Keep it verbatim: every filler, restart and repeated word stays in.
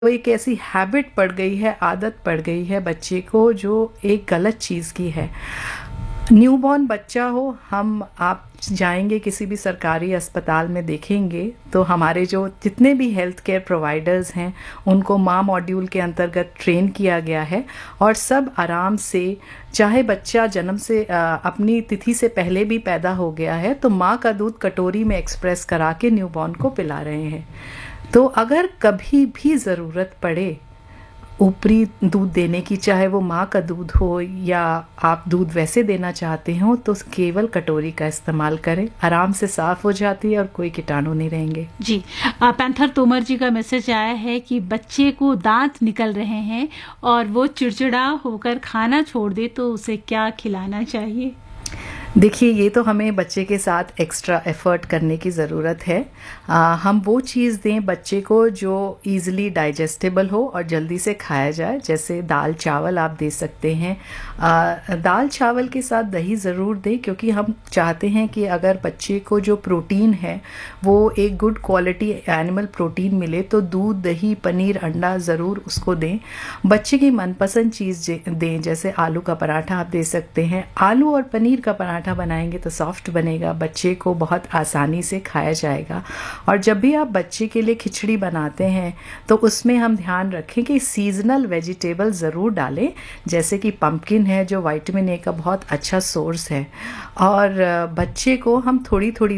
तो एक ऐसी हैबिट पड़ गई है, आदत पड़ गई है बच्चे को जो एक गलत चीज़ की है। न्यूबॉर्न बच्चा हो, हम आप जाएंगे किसी भी सरकारी अस्पताल में देखेंगे तो हमारे जो जितने भी हेल्थ केयर प्रोवाइडर्स हैं उनको माँ मॉड्यूल के अंतर्गत ट्रेन किया गया है और सब आराम से, चाहे बच्चा जन्म से आ, अपनी तिथि से पहले भी पैदा हो गया है तो माँ का दूध कटोरी में एक्सप्रेस करा के न्यूबॉर्न को पिला रहे हैं। तो अगर कभी भी ज़रूरत पड़े ऊपरी दूध देने की, चाहे वो माँ का दूध हो या आप दूध वैसे देना चाहते हो, तो केवल कटोरी का इस्तेमाल करें। आराम से साफ़ हो जाती है और कोई कीटाणु नहीं रहेंगे। जी, पैंथर तोमर जी का मैसेज आया है कि बच्चे को दांत निकल रहे हैं और वो चिड़चिड़ा होकर खाना छोड़ दे तो उसे क्या खिलाना चाहिए? देखिए, ये तो हमें बच्चे के साथ एक्स्ट्रा एफर्ट करने की ज़रूरत है। आ, हम वो चीज़ दें बच्चे को जो इजीली डाइजेस्टेबल हो और जल्दी से खाया जाए, जैसे दाल चावल आप दे सकते हैं। आ, दाल चावल के साथ दही ज़रूर दें, क्योंकि हम चाहते हैं कि अगर बच्चे को जो प्रोटीन है वो एक गुड क्वालिटी एनिमल प्रोटीन मिले, तो दूध, दही, पनीर, अंडा ज़रूर उसको दें। बच्चे की मनपसंद चीज़ दें, जैसे आलू का पराठा आप दे सकते हैं। आलू और पनीर का पराठा बनाएंगे तो सॉफ्ट बनेगा, बच्चे को बहुत आसानी से खाया जाएगा। और जब भी आप बच्चे के लिए खिचड़ी बनाते हैं तो उसमें हम ध्यान रखें कि सीजनल वेजिटेबल ज़रूर डालें, जैसे कि पम्पकिन है जो विटामिन ए का बहुत अच्छा सोर्स है। और बच्चे को हम थोड़ी थोड़ी